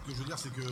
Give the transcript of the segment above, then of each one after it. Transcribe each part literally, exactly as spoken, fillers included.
que je veux dire, c'est que...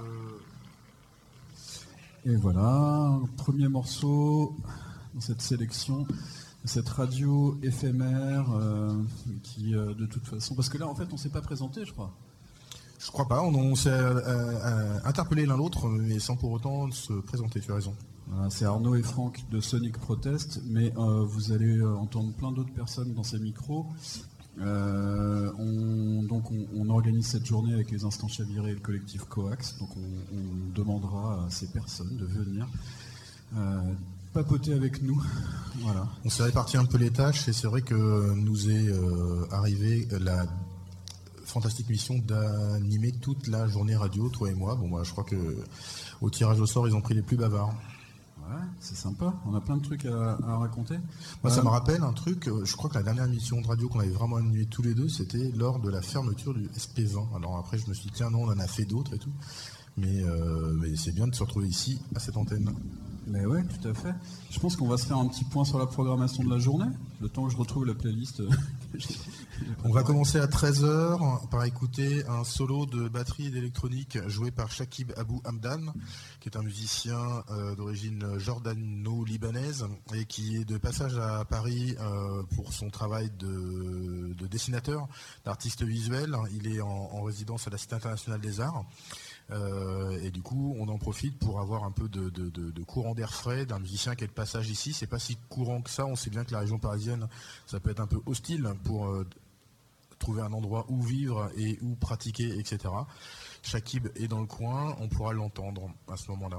Et voilà, premier morceau dans cette sélection, cette radio éphémère euh, qui, euh, de toute façon... Parce que là, en fait, on ne s'est pas présenté, je crois. Je crois pas, on, on s'est euh, euh, interpellé l'un l'autre, mais sans pour autant se présenter, tu as raison. Voilà, c'est Arnaud et Franck de Sonic Protest, mais euh, vous allez euh, entendre plein d'autres personnes dans ces micros. Euh, on, donc on, on organise cette journée avec les Instants Chavirés et le collectif Coax. Donc on, on demandera à ces personnes de venir euh, papoter avec nous. Voilà. On s'est réparti un peu les tâches et c'est vrai que nous est euh, arrivé la fantastique mission d'animer toute la journée radio, toi et moi. Bon, moi, je crois que au tirage au sort, ils ont pris les plus bavards. Ouais, c'est sympa. On a plein de trucs à, à raconter. Moi, euh, ça me rappelle un truc. Je crois que la dernière émission de radio qu'on avait vraiment animée tous les deux, c'était lors de la fermeture du S P vingt. Alors après, je me suis dit, tiens, non, on en a fait d'autres et tout. Mais, euh, mais c'est bien de se retrouver ici, à cette antenne. Mais ouais, tout à fait. Je pense qu'on va se faire un petit point sur la programmation de la journée, le temps que je retrouve la playlist. On va commencer à treize heures par écouter un solo de batterie et d'électronique joué par Shakib Abou Hamdan, qui est un musicien euh, d'origine jordano-libanaise et qui est de passage à Paris euh, pour son travail de, de dessinateur, d'artiste visuel. Il est en, en résidence à la Cité internationale des arts. Euh, et du coup, on en profite pour avoir un peu de, de, de, de courant d'air frais d'un musicien qui est de passage ici. C'est pas si courant que ça. On sait bien que la région parisienne, ça peut être un peu hostile pour euh, trouver un endroit où vivre et où pratiquer, et cetera. Shakib est dans le coin, on pourra l'entendre à ce moment-là.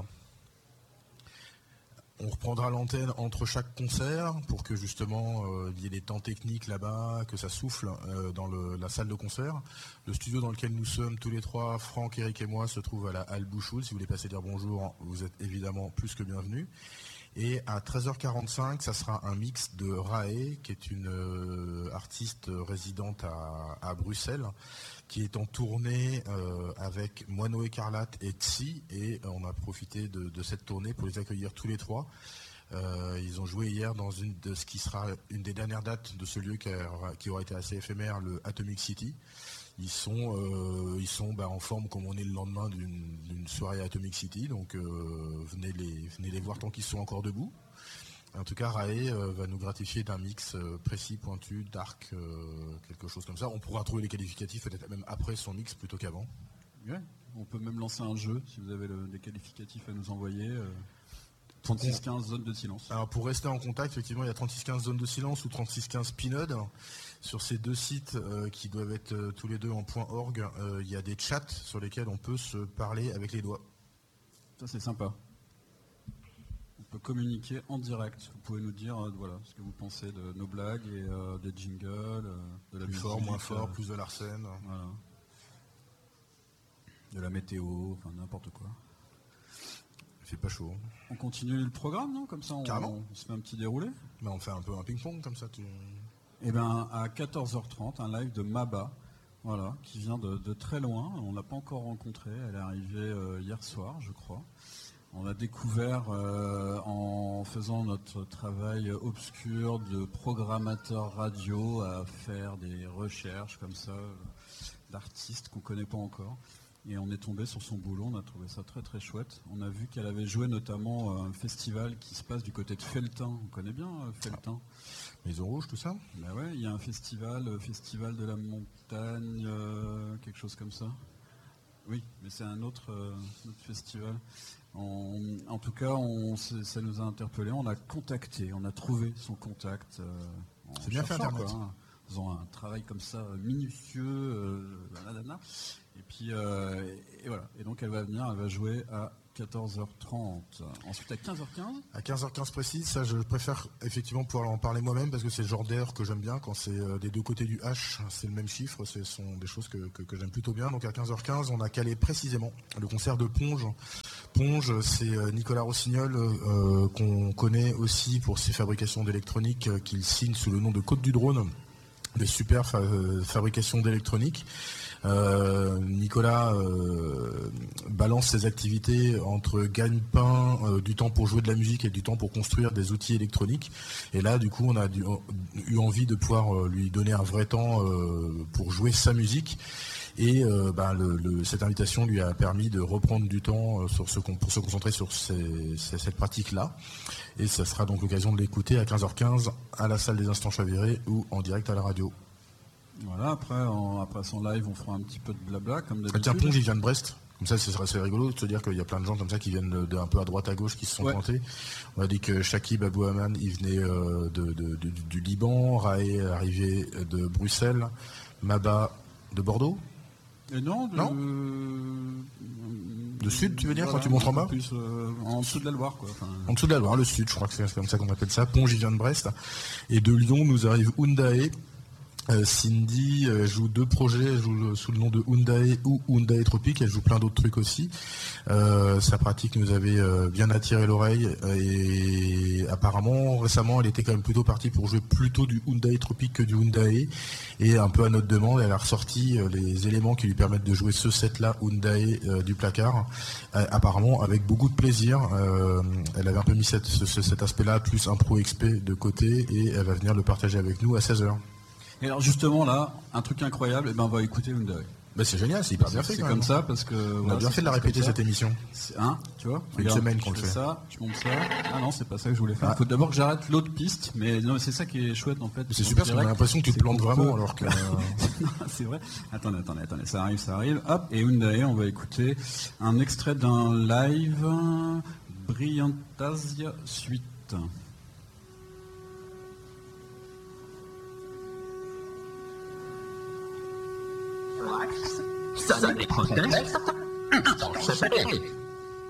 On reprendra l'antenne entre chaque concert pour que justement euh, il y ait des temps techniques là-bas, que ça souffle euh, dans le, la salle de concert. Le studio dans lequel nous sommes tous les trois, Franck, Eric et moi, se trouve à la Halle Bouchoul. Si vous voulez passer dire bonjour, vous êtes évidemment plus que bienvenus. Et à treize heures quarante-cinq, ça sera un mix de Rae, qui est une euh, artiste résidente à, à Bruxelles, qui est en tournée euh, avec Moineau Écarlate et Tsi, et on a profité de, de cette tournée pour les accueillir tous les trois. Euh, ils ont joué hier dans une de ce qui sera une des dernières dates de ce lieu qui, a, qui aura été assez éphémère, le Atomic City. Ils sont, euh, ils sont bah, en forme comme on est le lendemain d'une, d'une soirée Atomic City, donc euh, venez, les, venez les voir tant qu'ils sont encore debout. En tout cas, Rae euh, va nous gratifier d'un mix euh, précis, pointu, dark, euh, quelque chose comme ça. On pourra trouver les qualificatifs peut-être même après son mix plutôt qu'avant. Ouais, on peut même lancer un jeu si vous avez le, des qualificatifs à nous envoyer. Euh, trente-six quinze zone de silence. Alors pour rester en contact, effectivement, il y a trente-six quinze zone de silence ou trente-six quinze Pinode. Sur ces deux sites euh, qui doivent être euh, tous les deux en .org, euh, il y a des chats sur lesquels on peut se parler avec les doigts. Ça c'est sympa. On peut communiquer en direct. Vous pouvez nous dire euh, voilà, ce que vous pensez de nos blagues et euh, des jingles, euh, de la plus musique, fort, moins fort, euh, plus de l'arsène. Voilà. De la météo, enfin n'importe quoi. Il fait pas chaud. On continue le programme, non? Comme ça, on, on, on se fait un petit déroulé. Mais on fait un peu un ping-pong comme ça. Tu... Eh bien, à quatorze heures trente, un live de Maba, voilà, qui vient de, de très loin. On ne l'a pas encore rencontrée. Elle est arrivée euh, hier soir, je crois. On l'a découvert euh, en faisant notre travail obscur de programmateur radio à faire des recherches comme ça euh, d'artistes qu'on ne connaît pas encore. Et on est tombé sur son boulot, on a trouvé ça très très chouette. On a vu qu'elle avait joué notamment à un festival qui se passe du côté de Felletin. On connaît bien euh, Felletin. Maison Rouge, tout ça? Ben ouais, il y a un festival, euh, festival de la montagne, euh, quelque chose comme ça. Oui, mais c'est un autre, euh, autre festival. On, en tout cas, on, ça nous a interpellés. On a contacté, on a trouvé son contact. Euh, c'est bien fait Internet. Quoi, hein. Ils ont un travail comme ça minutieux, euh, nanana. Et puis euh, et, et voilà. Et donc elle va venir, elle va jouer à quatorze heures trente. Ensuite à quinze heures quinze. À quinze heures quinze précise, ça je préfère effectivement pouvoir en parler moi-même parce que c'est le genre d'heure que j'aime bien quand c'est euh, des deux côtés du H, c'est le même chiffre, ce sont des choses que, que, que j'aime plutôt bien. Donc à quinze heures quinze, on a calé précisément le concert de Ponge. Ponge, c'est euh, Nicolas Rossignol euh, qu'on connaît aussi pour ses fabrications d'électronique euh, qu'il signe sous le nom de Côte du Drone. Des super fa- fabrications d'électronique. Euh, Nicolas euh, balance ses activités entre gagne-pain, euh, du temps pour jouer de la musique et du temps pour construire des outils électroniques. Et là, du coup, on a du, eu envie de pouvoir euh, lui donner un vrai temps euh, pour jouer sa musique. Et euh, bah, le, le, cette invitation lui a permis de reprendre du temps euh, sur ce, pour se concentrer sur ces, ces, cette pratique-là. Et ça sera donc l'occasion de l'écouter à quinze heures quinze à la salle des Instants Chavirés ou en direct à la radio. Voilà, après, en, après son live, on fera un petit peu de blabla, comme d'habitude. Tiens, Ponge, il vient de Brest. Comme ça, c'est assez rigolo de se dire qu'il y a plein de gens comme ça qui viennent d'un peu à droite à gauche, qui se sont ouais. pointés. On a dit que Shakib Abouhaman, il venait euh, de, de, de, du Liban, Raé arrivé de Bruxelles, Maba de Bordeaux. Et non, de... non de sud, tu veux dire, voilà, quand tu montres en bas plus, euh, en dessous de la Loire, quoi. Enfin... En dessous de la Loire, le sud, je crois que c'est comme ça qu'on appelle ça. Ponge, il vient de Brest. Et de Lyon, nous arrive Undae. Euh, Cindy euh, joue deux projets, elle joue le, sous le nom de Undae ou Undae Tropique, elle joue plein d'autres trucs aussi. Euh, sa pratique nous avait euh, bien attiré l'oreille et apparemment récemment elle était quand même plutôt partie pour jouer plutôt du Undae Tropique que du Undae, et un peu à notre demande elle a ressorti euh, les éléments qui lui permettent de jouer ce set là Undae euh, du placard, euh, apparemment avec beaucoup de plaisir. Euh, elle avait un peu mis cette, ce, cet aspect là plus impro X P de côté et elle va venir le partager avec nous à seize heures. Et alors justement là, un truc incroyable, et ben on va écouter Undae. Ben c'est génial, c'est hyper bien fait. C'est quand comme même. ça parce que on voilà, a bien fait de la répéter cette émission. Hein, tu vois, une regarde, semaine qu'on le fais fait. Ça, je monte ça. Ah non, c'est pas ça que je voulais faire. Il ah. faut d'abord que j'arrête l'autre piste, mais non, c'est ça qui est chouette en fait. C'est super parce qu'on a l'impression que tu te plantes vraiment alors que. non, c'est vrai. Attendez, attendez, attendez, ça arrive, ça arrive. Hop, et Undae, on va écouter un extrait d'un live Brillantasia Suite. Sonne les protestes, instant chaviré.